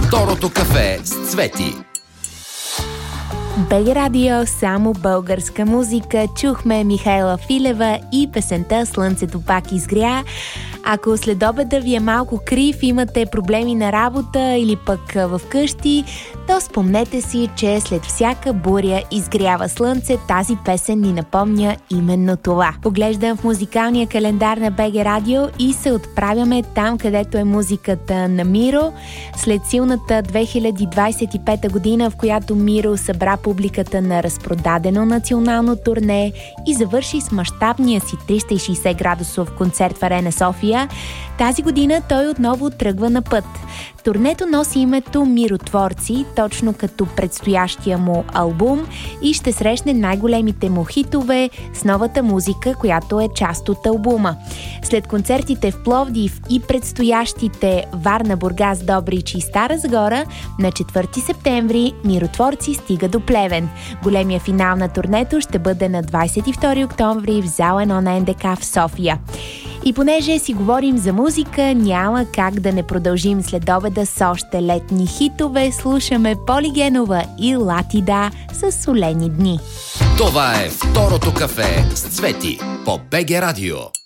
Второто кафе с Цвети. БГ Радио, само българска музика. Чухме Михайла Филева и песента "Слънцето пак изгря". Ако следобеда ви е малко крив, имате проблеми на работа или пък в къщи, то спомнете си, че след всяка буря изгрява слънце. Тази песен ни напомня именно това. Поглеждам в музикалния календар на БГ Радио и се отправяме там, където е музиката на Миро. След силната 2025 година, в която Миро събра публиката на разпродадено национално турне и завърши с мащабния си 360 градусов концерт в Арена София, тази година той отново тръгва на път. Турнето носи името "Миротворци", точно като предстоящия му албум, и ще срещне най-големите му хитове с новата музика, която е част от албума. След концертите в Пловдив и предстоящите Варна, Бургас, Добрич и Стара Загора, на 4 септември Миротворци стига до Плевен. Големия финал на турнето ще бъде на 22 октомври в зала 1 на НДК в София. И понеже си говорим за музика, няма как да не продължим следобеда с още летни хитове. Слушаме Поли Генова и Латида с "Солени дни". Това е Второто кафе с Цвети по БГ Радио.